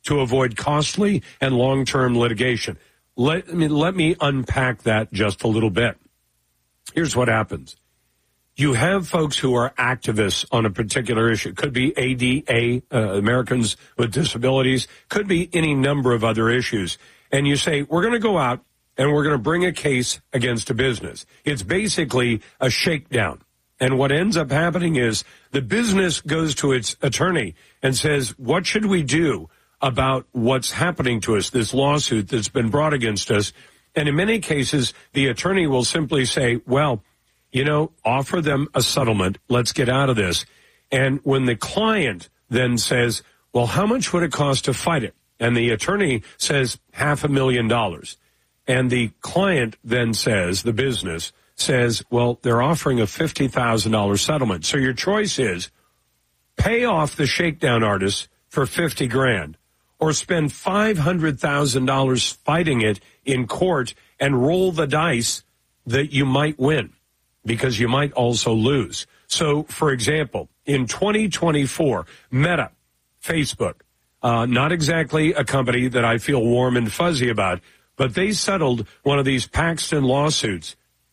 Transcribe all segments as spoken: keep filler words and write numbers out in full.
to avoid costly and long-term litigation. Let me, let me unpack that just a little bit. Here's what happens. You have folks who are activists on a particular issue. Could be A D A, uh, Americans with Disabilities. Could be any number of other issues. And you say, we're going to go out and we're going to bring a case against a business. It's basically a shakedown. And what ends up happening is the business goes to its attorney and says, what should we do about what's happening to us, this lawsuit that's been brought against us? And in many cases, the attorney will simply say, well, you know, offer them a settlement. Let's get out of this. And when the client then says, well, how much would it cost to fight it? And the attorney says half a million dollars. And the client then says, the business says, well, they're offering a fifty thousand dollars settlement. So your choice is pay off the shakedown artist for fifty grand or spend five hundred thousand dollars fighting it in court and roll the dice that you might win, because you might also lose. So, for example, in twenty twenty-four, Meta, Facebook, uh, not exactly a company that I feel warm and fuzzy about, but they settled one of these Paxton lawsuits,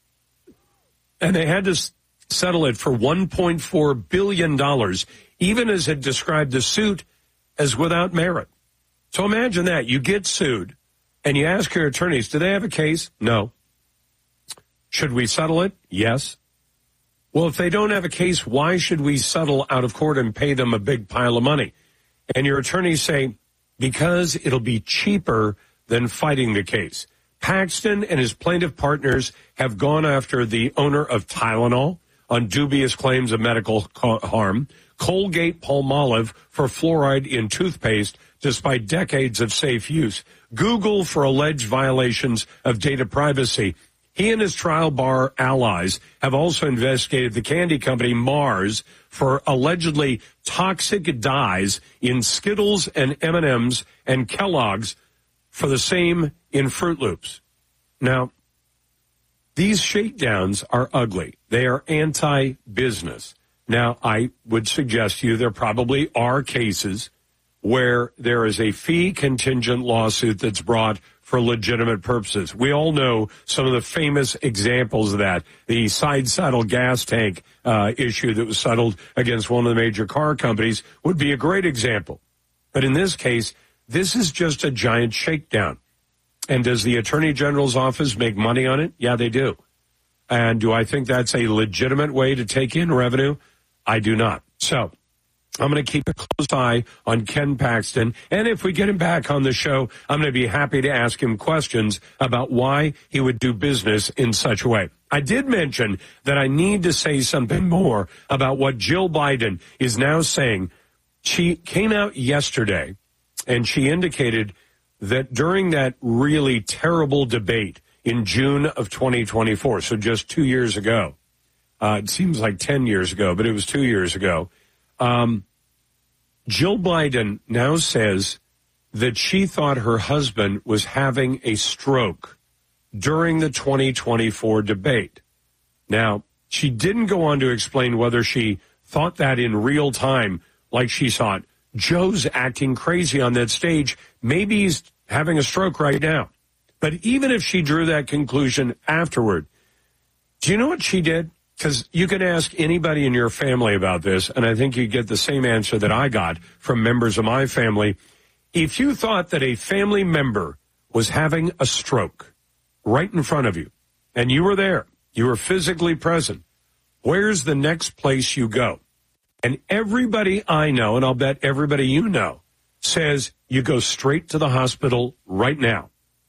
and they had to s- settle it for one point four billion dollars, even as it described the suit as without merit. So imagine that. You get sued, and you ask your attorneys, do they have a case? No. Should we settle it? Yes. Well, if they don't have a case, why should we settle out of court and pay them a big pile of money? And your attorneys say, because it'll be cheaper than fighting the case. Paxton and his plaintiff partners have gone after the owner of Tylenol on dubious claims of medical harm, Colgate-Palmolive for fluoride in toothpaste despite decades of safe use, Google for alleged violations of data privacy. He and his trial bar allies have also investigated the candy company Mars for allegedly toxic dyes in Skittles and M and M's and Kellogg's for the same in Fruit Loops. Now, these shakedowns are ugly. They are anti-business. Now, I would suggest to you there probably are cases where there is a fee contingent lawsuit that's brought for legitimate purposes. We all know some of the famous examples of that. The side saddle gas tank uh, issue that was settled against one of the major car companies would be a great example. But in this case, this is just a giant shakedown. And does the Attorney General's office make money on it? Yeah, they do. And do I think that's a legitimate way to take in revenue? I do not. So I'm going to keep a close eye on Ken Paxton. And if we get him back on the show, I'm going to be happy to ask him questions about why he would do business in such a way. I did mention that I need to say something more about what Jill Biden is now saying. She came out yesterday and she indicated that during that really terrible debate in June of twenty twenty-four, so just two years ago, uh, it seems like ten years ago, but it was two years ago, um, Jill Biden now says that she thought her husband was having a stroke during the twenty twenty-four debate. Now, she didn't go on to explain whether she thought that in real time, like she thought, Joe's acting crazy on that stage. Maybe he's having a stroke right now. But even if she drew that conclusion afterward, do you know what she did? Because you can ask anybody in your family about this, and I think you get the same answer that I got from members of my family. If you thought that a family member was having a stroke right in front of you, and you were there, you were physically present, where's the next place you go? And everybody I know, and I'll bet everybody you know, says you go straight to the hospital right now.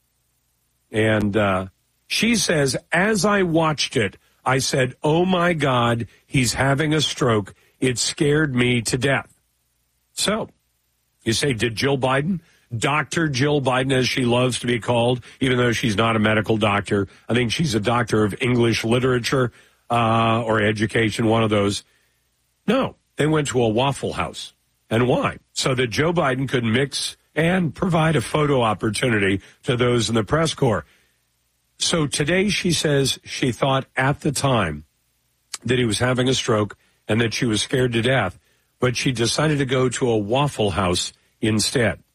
And uh, she says, as I watched it, I said, oh, my God, he's having a stroke. It scared me to death. So you say, did Jill Biden, Doctor Jill Biden, as she loves to be called, even though she's not a medical doctor, I think she's a doctor of English literature uh, or education, one of those. No, they went to a Waffle House. And why? So that Joe Biden could mix and provide a photo opportunity to those in the press corps. So today she says she thought at the time that he was having a stroke and that she was scared to death, but she decided to go to a Waffle House instead.